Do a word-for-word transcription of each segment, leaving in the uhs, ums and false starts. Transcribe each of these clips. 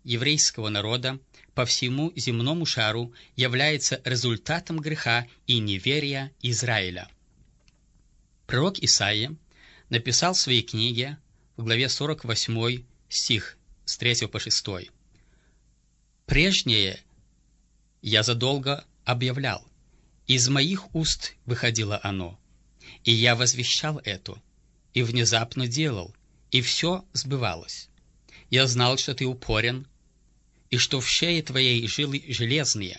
еврейского народа по всему земному шару является результатом греха и неверия Израиля. Пророк Исаия написал в своей книге в главе сорок восьмой стих с третьего по шестой. «Прежнее я задолго объявлял, из моих уст выходило оно, и я возвещал это, и внезапно делал, и все сбывалось. Я знал, что ты упорен, и что в шее твоей жилы железные,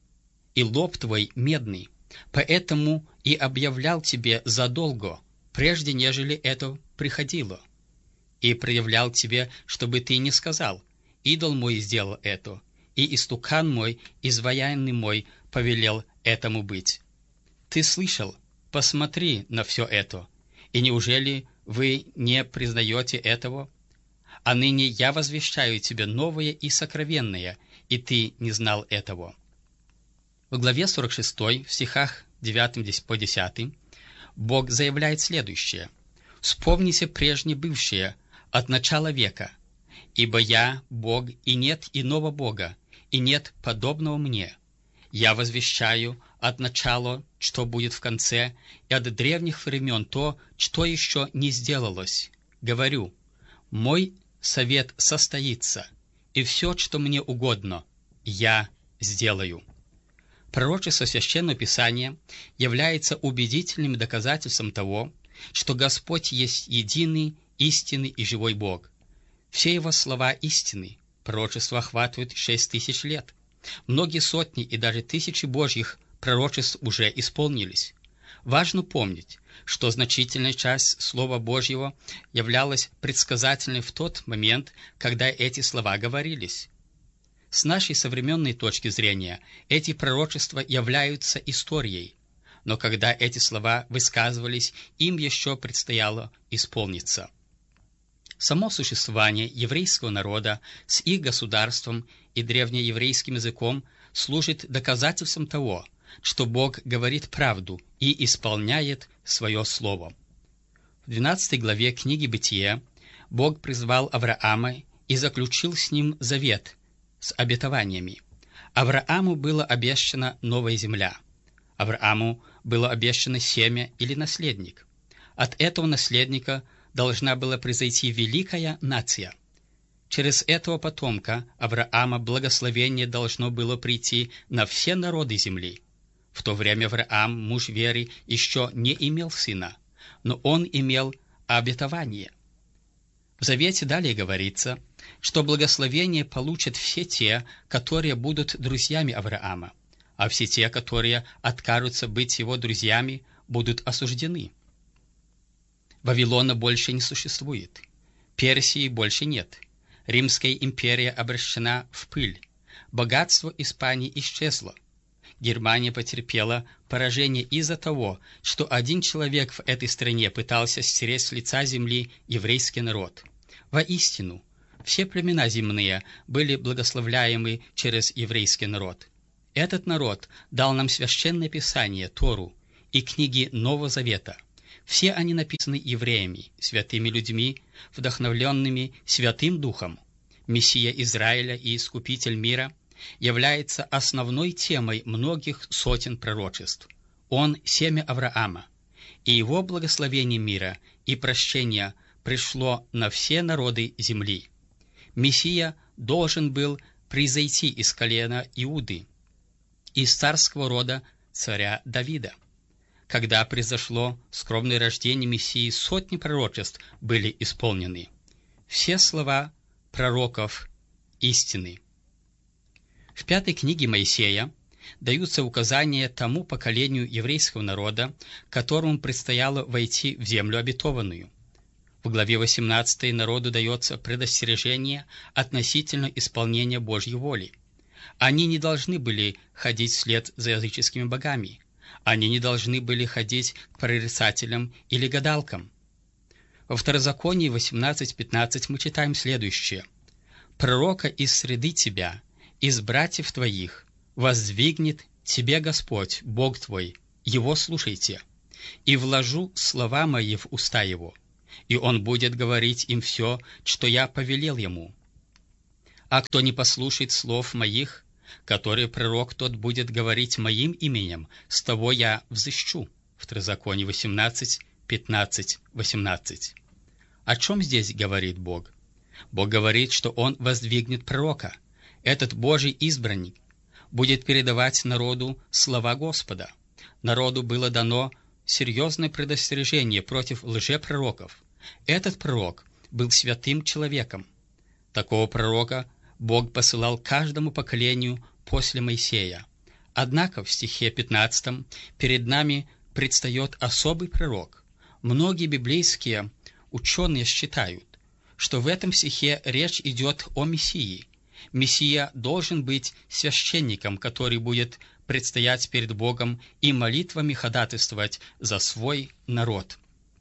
и лоб твой медный, поэтому и объявлял тебе задолго, прежде нежели это приходило, и проявлял тебе, чтобы ты не сказал: идол мой сделал это, и истукан мой, изваянный мой, повелел этому быть. Ты слышал, посмотри на все это, и неужели вы не признаете этого? А ныне я возвещаю тебе новое и сокровенное, и ты не знал этого». В главе сорок шестой, в стихах девятым по десятый, Бог заявляет следующее: «Вспомните прежнее бывшее от начала века, ибо я Бог, и нет иного Бога, и нет подобного мне. Я возвещаю от начала, что будет в конце, и от древних времен то, что еще не сделалось. Говорю, мой совет состоится, и все, что мне угодно, я сделаю». Пророчество Священного Писания является убедительным доказательством того, что Господь есть единый, истинный и живой Бог. Все Его слова истины. Пророчества охватывают шесть тысяч лет. Многие сотни и даже тысячи Божьих пророчеств уже исполнились. Важно помнить, что значительная часть Слова Божьего являлась предсказательной в тот момент, когда эти слова говорились. С нашей современной точки зрения эти пророчества являются историей, но когда эти слова высказывались, им еще предстояло исполниться. Само существование еврейского народа с их государством и древнееврейским языком служит доказательством того, что Бог говорит правду и исполняет свое слово. В двенадцатой главе книги Бытия Бог призвал Авраама и заключил с ним завет с обетованиями. Аврааму было обещана новая земля. Аврааму было обещано семя или наследник. От этого наследника должна была произойти великая нация. Через этого потомка Авраама благословение должно было прийти на все народы земли. В то время Авраам, муж веры, еще не имел сына, но он имел обетование. В Завете далее говорится, что благословение получат все те, которые будут друзьями Авраама, а все те, которые откажутся быть его друзьями, будут осуждены. Вавилона больше не существует. Персии больше нет. Римская империя обращена в пыль. Богатство Испании исчезло. Германия потерпела поражение из-за того, что один человек в этой стране пытался стереть с лица земли еврейский народ. Воистину, все племена земные были благословляемы через еврейский народ. Этот народ дал нам священное писание, Тору, и книги Нового Завета. Все они написаны евреями, святыми людьми, вдохновленными Святым Духом. Мессия Израиля и Искупитель мира является основной темой многих сотен пророчеств. Он – семя Авраама, и его благословение мира и прощения пришло на все народы земли. Мессия должен был произойти из колена Иуды, из царского рода царя Давида. Когда произошло скромное рождение Мессии, сотни пророчеств были исполнены. Все слова пророков истины. В пятой книге Моисея даются указания тому поколению еврейского народа, которому предстояло войти в землю обетованную. В главе восемнадцатой народу дается предостережение относительно исполнения Божьей воли. Они не должны были ходить вслед за языческими богами. Они не должны были ходить к прорицателям или гадалкам. Во Второзаконии восемнадцать пятнадцать мы читаем следующее: «Пророка из среды тебя, из братьев твоих, воздвигнет тебе Господь, Бог твой, его слушайте, и вложу слова мои в уста его, и он будет говорить им все, что я повелел ему. А кто не послушает слов моих, которые пророк тот будет говорить моим именем, с того я взыщу». Второзаконие восемнадцать, пятнадцать, восемнадцать. О чем здесь говорит Бог? Бог говорит, что Он воздвигнет пророка. Этот Божий избранник будет передавать народу слова Господа. Народу было дано серьезное предостережение против лжепророков. Этот пророк был святым человеком. Такого пророка Бог посылал каждому поколению после Моисея. Однако в стихе пятнадцатом перед нами предстает особый пророк. Многие библейские ученые считают, что в этом стихе речь идет о Мессии. Мессия должен быть священником, который будет предстоять перед Богом и молитвами ходатайствовать за свой народ.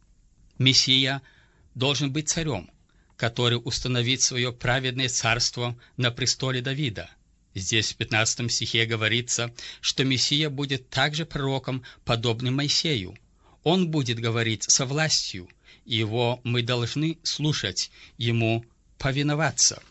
Мессия должен быть царем, который установит свое праведное царство на престоле Давида. Здесь в пятнадцатом стихе говорится, что Мессия будет также пророком, подобным Моисею. Он будет говорить со властью, и его мы должны слушать, ему повиноваться.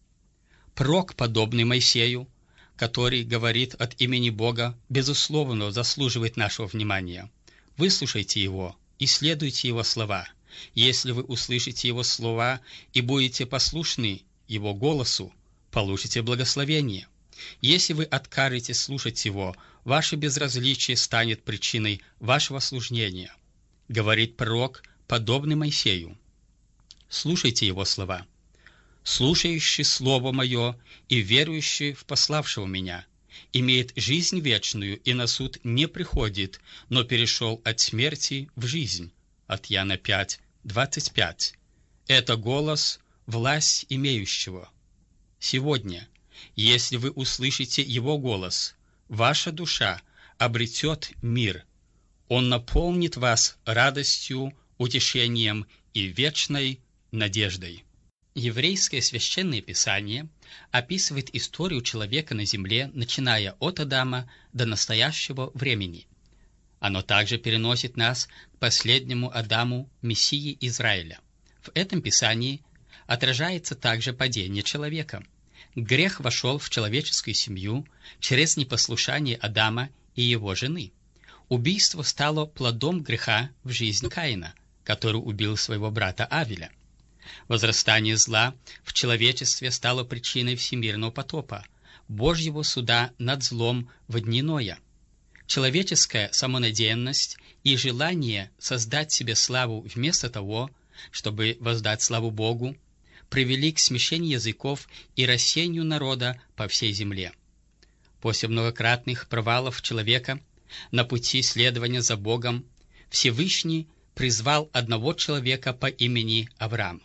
Пророк, подобный Моисею, который говорит от имени Бога, безусловно заслуживает нашего внимания. Выслушайте его и следуйте его слова. Если вы услышите его слова и будете послушны его голосу, получите благословение. Если вы откажетесь слушать его, ваше безразличие станет причиной вашего служения. Говорит пророк, подобный Моисею. Слушайте его слова. «Слушающий слово мое и верующий в пославшего меня имеет жизнь вечную и на суд не приходит, но перешел от смерти в жизнь». От Иоанна пять, двадцать пять. Это голос, власть имеющего. Сегодня, если вы услышите его голос, ваша душа обретет мир. Он наполнит вас радостью, утешением и вечной надеждой. Еврейское священное писание описывает историю человека на земле, начиная от Адама до настоящего времени. Оно также переносит нас к последнему Адаму, Мессии Израиля. В этом писании отражается также падение человека. Грех вошел в человеческую семью через непослушание Адама и его жены. Убийство стало плодом греха в жизни Каина, который убил своего брата Авеля. Возрастание зла в человечестве стало причиной всемирного потопа, Божьего суда над злом в дни Ноя. Человеческая самонадеянность и желание создать себе славу вместо того, чтобы воздать славу Богу, привели к смешению языков и рассеянию народа по всей земле. После многократных провалов человека на пути следования за Богом Всевышний призвал одного человека по имени Авраам.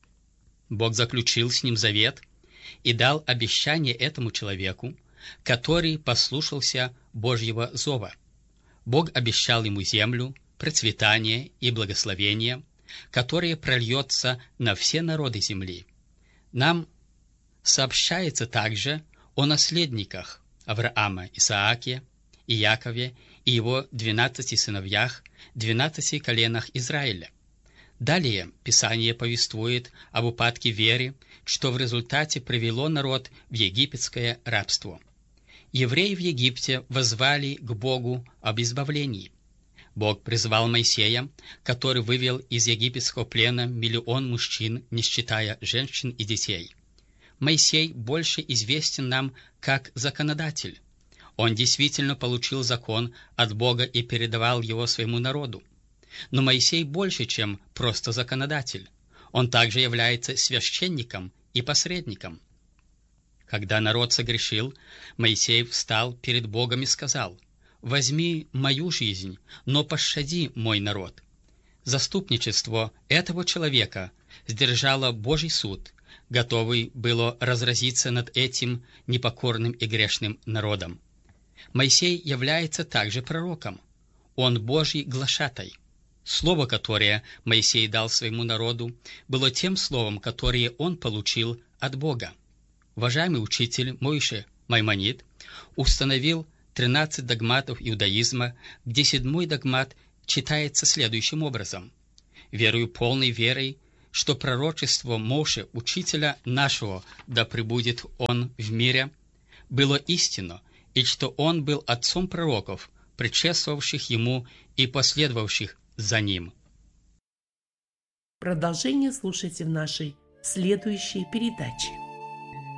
Бог заключил с ним завет и дал обещание этому человеку, который послушался Божьего зова. Бог обещал ему землю, процветание и благословение, которое прольется на все народы земли. Нам сообщается также о наследниках Авраама, Исааке, и Якове и его двенадцати сыновьях, двенадцати коленах Израиля. Далее Писание повествует об упадке веры, что в результате привело народ в египетское рабство. Евреи в Египте воззвали к Богу об избавлении. Бог призвал Моисея, который вывел из египетского плена миллион мужчин, не считая женщин и детей. Моисей больше известен нам как законодатель. Он действительно получил закон от Бога и передавал его своему народу. Но Моисей больше, чем просто законодатель. Он также является священником и посредником. Когда народ согрешил, Моисей встал перед Богом и сказал: «Возьми мою жизнь, но пощади мой народ». Заступничество этого человека сдержало Божий суд, готовый было разразиться над этим непокорным и грешным народом. Моисей является также пророком. Он Божий глашатай. Слово, которое Моисей дал своему народу, было тем словом, которое он получил от Бога. Уважаемый учитель Моше Маймонид установил тринадцать догматов иудаизма, где седьмой догмат читается следующим образом: «Верую полной верой что пророчество Моше, учителя нашего, да пребудет он в мире, было истинно, и что он был отцом пророков, предшествовавших ему и последовавших за ним. Продолжение слушайте в нашей следующей передаче.